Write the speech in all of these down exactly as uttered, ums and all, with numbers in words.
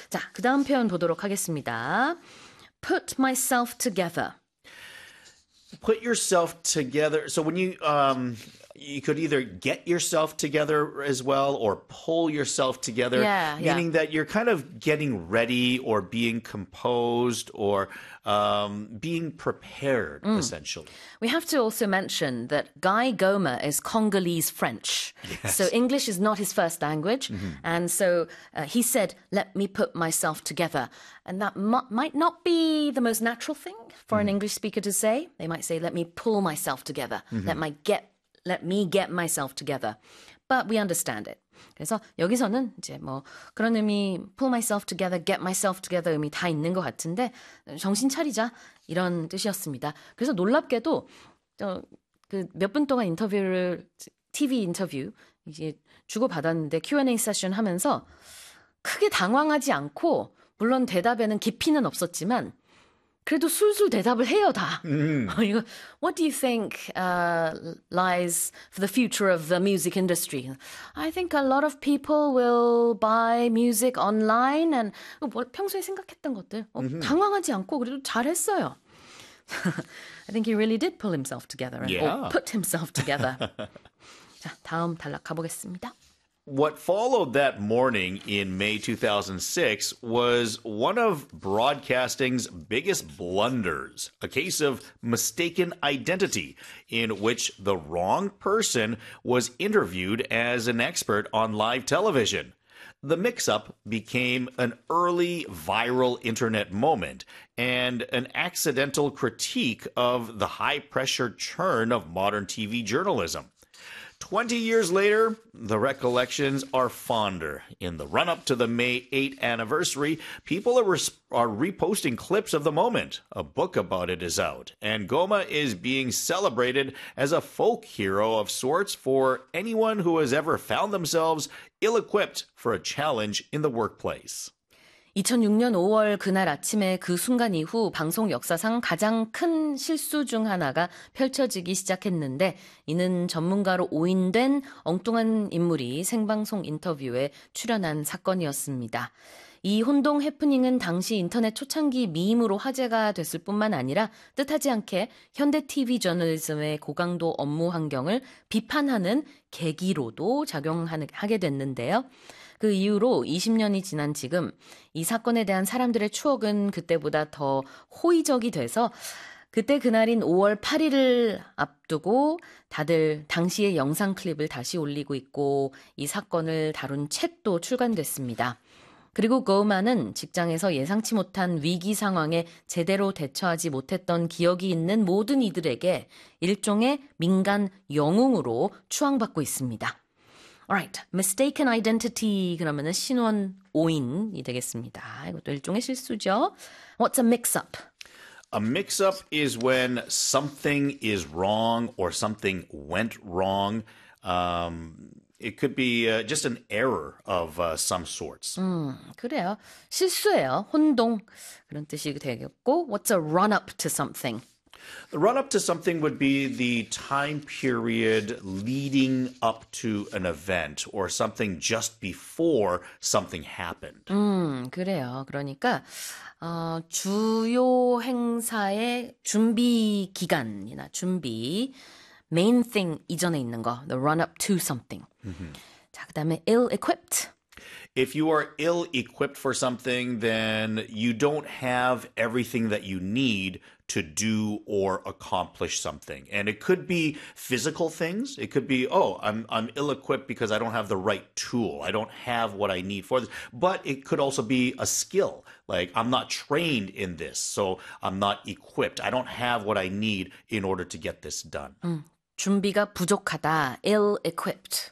자, 그 다음 표현 보도록 하겠습니다. Put myself together. Put yourself together. So when you um you could either get yourself together as well or pull yourself together, Yeah, meaning yeah. that you're kind of getting ready or being composed or um, being prepared, essentially. We have to also mention that Guy Goma is Congolese French. Yes. So English is not his first language. Mm-hmm. And so uh, he said, let me put myself together. And that m- might not be the most natural thing for an English speaker to say. They might say, let me pull myself together. Mm-hmm. Let my get Let me get myself together. But we understand it. 그래서 여기서는 이제 뭐 그런 의미 pull myself together, get myself together 의미 다 있는 것 같은데 정신 차리자 이런 뜻이었습니다. 그래서 놀랍게도 그 몇 분 동안 인터뷰를 티비 인터뷰 이제 주고받았는데 큐 앤 에이 세션 하면서 크게 당황하지 않고 물론 대답에는 깊이는 없었지만 그래도 술술 대답을 해요, 다. Mm. 이거, what do you think uh, lies for the future of the music industry? I think a lot of people will buy music online and 뭐, 평소에 생각했던 것들 어, mm-hmm. 당황하지 않고 그래도 잘했어요. I think he really did pull himself together and, yeah. or put himself together. 자, 다음 단락 가보겠습니다. What followed that morning in May two thousand six was one of broadcasting's biggest blunders, a case of mistaken identity in which the wrong person was interviewed as an expert on live television. The mix-up became an early viral internet moment and an accidental critique of the high-pressure churn of modern T V journalism. Twenty years later, the recollections are fonder. In the run-up to the May eighth anniversary, people are, res- are reposting clips of the moment. A book about it is out, and Goma is being celebrated as a folk hero of sorts for anyone who has ever found themselves ill-equipped for a challenge in the workplace. 이천육 년 오월 그날 아침에 그 순간 이후 방송 역사상 가장 큰 실수 중 하나가 펼쳐지기 시작했는데 이는 전문가로 오인된 엉뚱한 인물이 생방송 인터뷰에 출연한 사건이었습니다. 이 혼동 해프닝은 당시 인터넷 초창기 밈으로 화제가 됐을 뿐만 아니라 뜻하지 않게 현대 티비 저널리즘의 고강도 업무 환경을 비판하는 계기로도 작용하게 됐는데요. 그 이후로 이십 년이 지난 지금 이 사건에 대한 사람들의 추억은 그때보다 더 호의적이 돼서 그때 그날인 오월 팔일을 앞두고 다들 당시의 영상 클립을 다시 올리고 있고 이 사건을 다룬 책도 출간됐습니다. 그리고 고마는 직장에서 예상치 못한 위기 상황에 제대로 대처하지 못했던 기억이 있는 모든 이들에게 일종의 민간 영웅으로 추앙받고 있습니다. Alright, mistaken identity 그러면은 신원 오인이 되겠습니다. 이것도 일종의 실수죠. What's a mix-up? A mix-up is when something is wrong or something went wrong. Um, it could be uh, just an error of uh, some sorts. 음, 그래요. 실수예요. 혼동 그런 뜻이 되겠고 What's a run-up to something? The run-up to something would be the time period leading up to an event or something just before something happened. 음, 그래요. 그러니까 어, 주요 행사의 준비 기간이나 준비 main thing 이전에 있는 거, the run-up to something. Mm-hmm. 자, 그다음에 ill-equipped. If you are ill-equipped for something, then you don't have everything that you need to do or accomplish something. And it could be physical things. It could be, oh, I'm I'm ill-equipped because I don't have the right tool. I don't have what I need for this. But it could also be a skill. Like, I'm not trained in this, so I'm not equipped. I don't have what I need in order to get this done. 음, 준비가 부족하다. ill-equipped.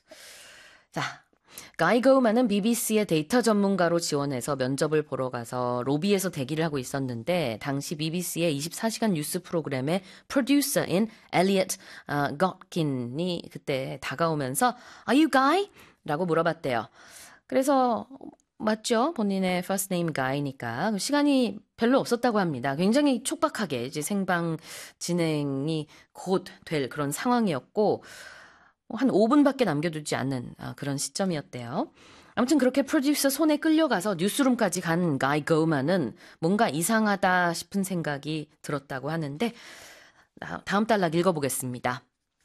자, 가이 거우만은 비비씨의 데이터 전문가로 지원해서 면접을 보러 가서 로비에서 대기를 하고 있었는데 당시 비비씨의 이십사 시간 뉴스 프로그램의 프로듀서인 엘리엇 어, 겉킨이 그때 다가오면서 Are you Guy? 라고 물어봤대요. 그래서 맞죠? 본인의 first name Guy니까 시간이 별로 없었다고 합니다. 굉장히 촉박하게 이제 생방 진행이 곧 될 그런 상황이었고 한 오 분밖에 남겨두지 않는 그런 시점이었대요. 아무튼 그렇게 프로듀서 손에 끌려가서 뉴스룸까지 간 가이 고마는 뭔가 이상하다 싶은 생각이 들었다고 하는데 다음 단락 읽어보겠습니다.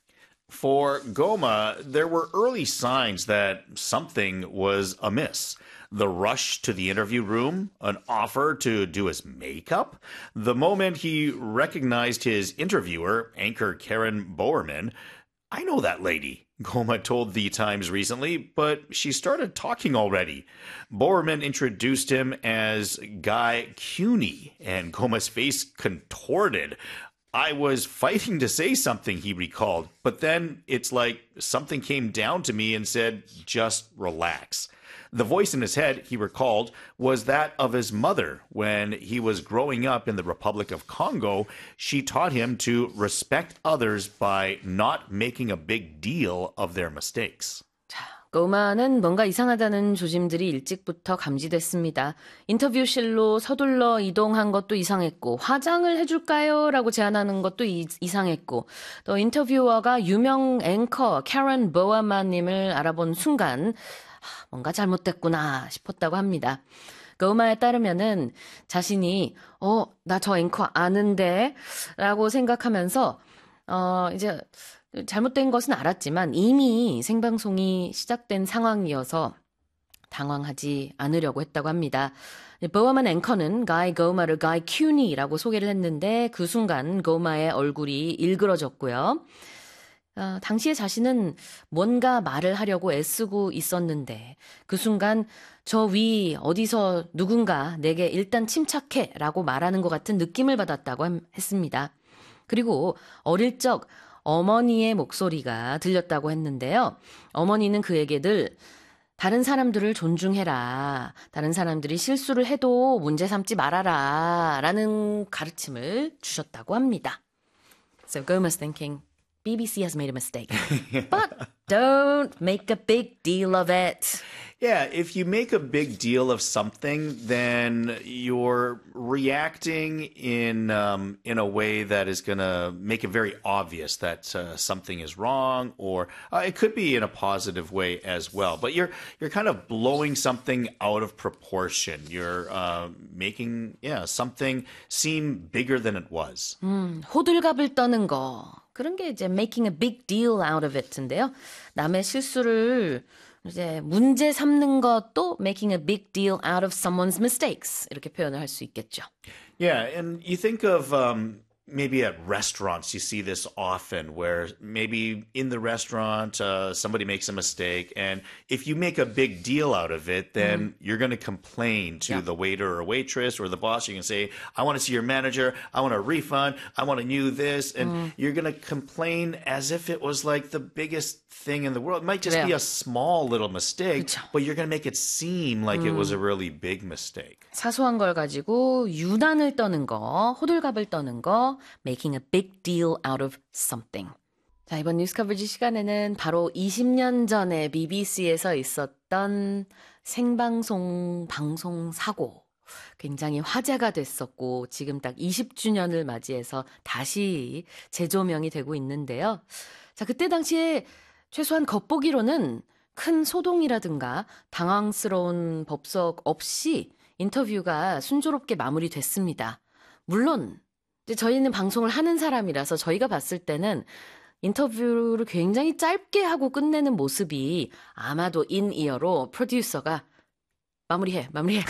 For Goma, there were early signs that something was amiss. The rush to the interview room, an offer to do his makeup. The moment he recognized his interviewer, anchor Karen Bowerman. I know that lady, Goma told The Times recently, but she started talking already. Bowerman introduced him as Guy Cuny, and Goma's face contorted. I was fighting to say something, he recalled, but then it's like something came down to me and said, just relax. The voice in his head, he recalled, was that of his mother. When he was growing up in the Republic of Congo, she taught him to respect others by not making a big deal of their mistakes. 고마는 뭔가 이상하다는 조짐들이 일찍부터 감지됐습니다. 인터뷰실로 서둘러 이동한 것도 이상했고 화장을 해줄까요? 라고 제안하는 것도 이, 이상했고 또 인터뷰어가 유명 앵커 캐런 보아만님을 알아본 순간 뭔가 잘못됐구나 싶었다고 합니다. 고마에 따르면은 자신이 어, 나 저 앵커 아는데 라고 생각하면서 어, 이제 잘못된 것은 알았지만 이미 생방송이 시작된 상황이어서 당황하지 않으려고 했다고 합니다. 보아만 앵커는 가이 고마를 가이 큐니라고 소개를 했는데 그 순간 고마의 얼굴이 일그러졌고요. 어, 당시에 자신은 뭔가 말을 하려고 애쓰고 있었는데 그 순간 저 위 어디서 누군가 내게 일단 침착해 라고 말하는 것 같은 느낌을 받았다고 했습니다. 그리고 어릴 적 어머니의 목소리가 들렸다고 했는데요. 어머니는 그에게 늘 다른 사람들을 존중해라. 다른 사람들이 실수를 해도 문제 삼지 말아라. 라는 가르침을 주셨다고 합니다. So Goma's thinking, B B C has made a mistake. But don't make a big deal of it. Yeah, if you make a big deal of something, then you're reacting in um, in a way that is going to make it very obvious that uh, something is wrong, or uh, it could be in a positive way as well. But you're you're kind of blowing something out of proportion. You're uh, making yeah something seem bigger than it was. 음, 호들갑을 떠는 거. 그런 게 이제 making a big deal out of it인데요. 남의 실수를 이제 문제 삼는 것도 making a big deal out of someone's mistakes 이렇게 표현을 할 수 있겠죠. Yeah, and you think of um, maybe at restaurants, you see this often where maybe in the restaurant uh, somebody makes a mistake, and if you make a big deal out of it, then mm. you're going to complain to yeah. the waiter or waitress or the boss. You can say, I want to see your manager, I want a refund, I want to new this, and mm. you're going to complain as if it was like the biggest thing in the world. It might just yeah. be a small little mistake, 그쵸. but you're going to make it seem like mm. it was a really big mistake. 사소한 걸 가지고 유난을 떠는 거, 호들갑을 떠는 거, making a big deal out of something. 자, 이번 뉴스 커버지 시간에는 바로 이십 년 전에 비비씨에서 있었던 생방송 방송 사고 굉장히 화제가 됐었고 지금 딱 이십 주년을 맞이해서 다시 재조명이 되고 있는데요. 자, 그때 당시에 최소한 겉보기로는 큰 소동이라든가 당황스러운 법석 없이 인터뷰가 순조롭게 마무리됐습니다. 물론 이제 저희는 방송을 하는 사람이라서 저희가 봤을 때는 인터뷰를 굉장히 짧게 하고 끝내는 모습이 아마도 인이어로 프로듀서가 마무리해, 마무리해.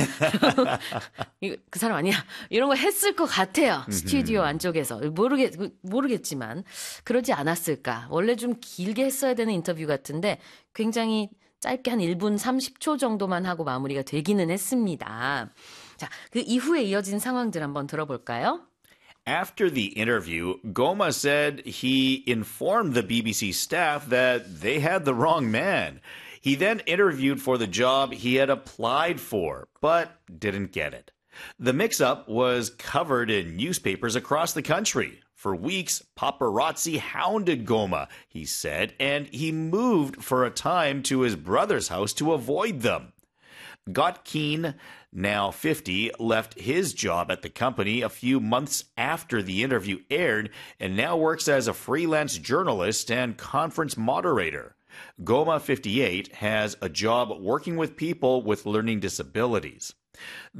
그 사람 아니야. 이런 거 했을 것 같아요. 스튜디오 안쪽에서. 모르겠, 모르겠지만 그러지 않았을까. 원래 좀 길게 했어야 되는 인터뷰 같은데 굉장히 짧게 한 일 분 삼십 초 정도만 하고 마무리가 되기는 했습니다. 자, 그 이후에 이어진 상황들 한번 들어볼까요? After the interview, Goma said he informed the B B C staff that they had the wrong man. He then interviewed for the job he had applied for, but didn't get it. The mix-up was covered in newspapers across the country. For weeks, paparazzi hounded Goma, he said, and he moved for a time to his brother's house to avoid them. Gotkeen, now fifty, left his job at the company a few months after the interview aired and now works as a freelance journalist and conference moderator. Goma fifty-eight has a job working with people with learning disabilities.